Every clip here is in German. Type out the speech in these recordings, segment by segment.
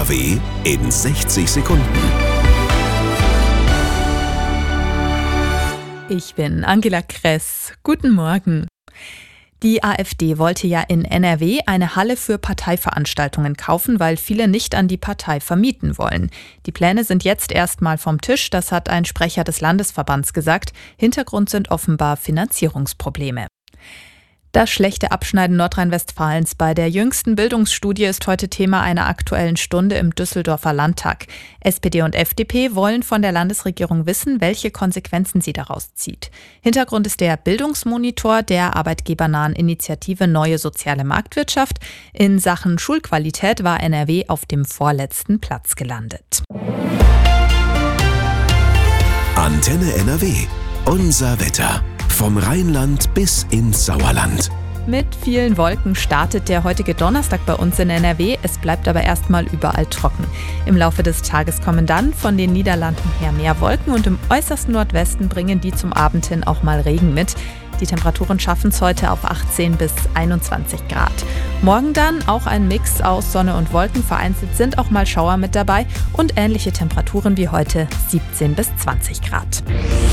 NRW in 60 Sekunden. Ich bin Angela Kress. Guten Morgen. Die AfD wollte ja in NRW eine Halle für Parteiveranstaltungen kaufen, weil viele nicht an die Partei vermieten wollen. Die Pläne sind jetzt erstmal vom Tisch, das hat ein Sprecher des Landesverbands gesagt. Hintergrund sind offenbar Finanzierungsprobleme. Das schlechte Abschneiden Nordrhein-Westfalens bei der jüngsten Bildungsstudie ist heute Thema einer Aktuellen Stunde im Düsseldorfer Landtag. SPD und FDP wollen von der Landesregierung wissen, welche Konsequenzen sie daraus zieht. Hintergrund ist der Bildungsmonitor der arbeitgebernahen Initiative Neue Soziale Marktwirtschaft. In Sachen Schulqualität war NRW auf dem vorletzten Platz gelandet. Antenne NRW. Unser Wetter. Vom Rheinland bis ins Sauerland. Mit vielen Wolken startet der heutige Donnerstag bei uns in NRW. Es bleibt aber erstmal überall trocken. Im Laufe des Tages kommen dann von den Niederlanden her mehr Wolken und im äußersten Nordwesten bringen die zum Abend hin auch mal Regen mit. Die Temperaturen schaffen es heute auf 18 bis 21 Grad. Morgen dann auch ein Mix aus Sonne und Wolken. Vereinzelt sind auch mal Schauer mit dabei und ähnliche Temperaturen wie heute 17 bis 20 Grad.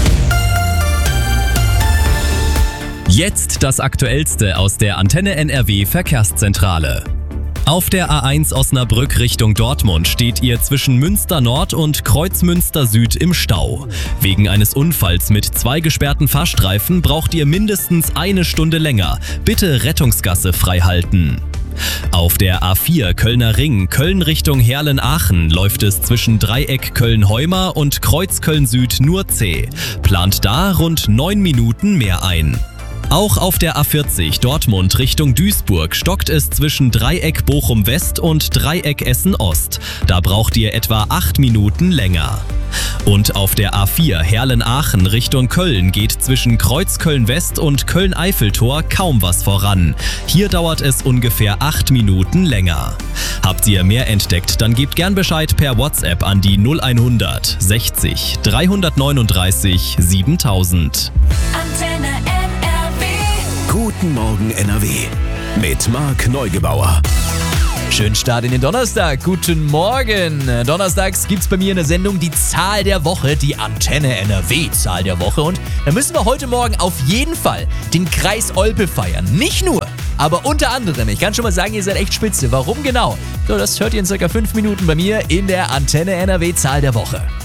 Jetzt das Aktuellste aus der Antenne NRW Verkehrszentrale. Auf der A1 Osnabrück Richtung Dortmund steht ihr zwischen Münster Nord und Kreuzmünster Süd im Stau. Wegen eines Unfalls mit 2 gesperrten Fahrstreifen braucht ihr mindestens eine Stunde länger. Bitte Rettungsgasse freihalten. Auf der A4 Kölner Ring, Köln Richtung Herlen-Aachen, läuft es zwischen Dreieck Köln-Heuma und Kreuz Köln-Süd nur zäh. Plant da rund 9 Minuten mehr ein. Auch auf der A40 Dortmund Richtung Duisburg stockt es zwischen Dreieck Bochum West und Dreieck Essen Ost. Da braucht ihr etwa 8 Minuten länger. Und auf der A4 Herlen-Aachen Richtung Köln geht zwischen Kreuz Köln-West und Köln-Eiffeltor kaum was voran. Hier dauert es ungefähr 8 Minuten länger. Habt ihr mehr entdeckt, dann gebt gern Bescheid per WhatsApp an die 0100 60 339 7000. Antenne NRW. Guten Morgen NRW mit Marc Neugebauer. Schönen Start in den Donnerstag. Guten Morgen. Donnerstags gibt's bei mir in der Sendung die Zahl der Woche, die Antenne NRW-Zahl der Woche. Und da müssen wir heute Morgen auf jeden Fall den Kreis Olpe feiern. Nicht nur, aber unter anderem. Ich kann schon mal sagen, ihr seid echt spitze. Warum genau? So, das hört ihr in circa 5 Minuten bei mir in der Antenne NRW-Zahl der Woche.